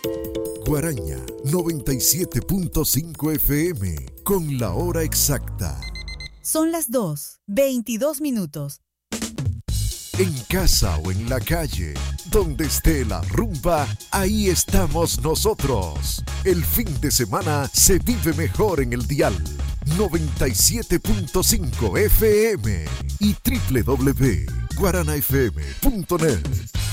Guaraña 97.5 FM con la hora exacta. Son las 2:22. En casa o en la calle, donde esté la rumba, ahí estamos nosotros. El fin de semana se vive mejor en el dial 97.5 FM y www.guaranafm.net.